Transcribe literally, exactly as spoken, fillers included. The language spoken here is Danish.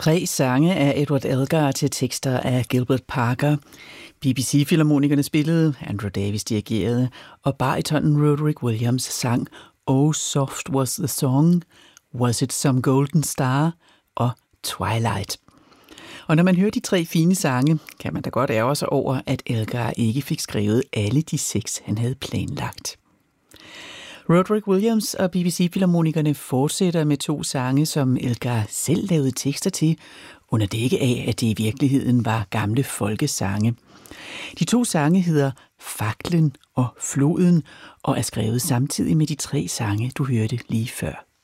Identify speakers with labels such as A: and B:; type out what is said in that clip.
A: Tre sange af Edward Elgar til tekster af Gilbert Parker. B B C-filharmonikerne spillede, Andrew Davis dirigerede, og baritonen Roderick Williams sang Oh Soft Was the Song, Was It Some Golden Star og Twilight. Og når man hører de tre fine sange, kan man da godt ærge sig over, at Elgar ikke fik skrevet alle de seks, han havde planlagt. Roderick Williams og B B C-filharmonikerne fortsætter med to sange, som Elgar selv lavede tekster til, under dække af, at det i virkeligheden var gamle folkesange. De to sange hedder Faklen og Floden og er skrevet samtidig med de tre sange, du hørte lige før.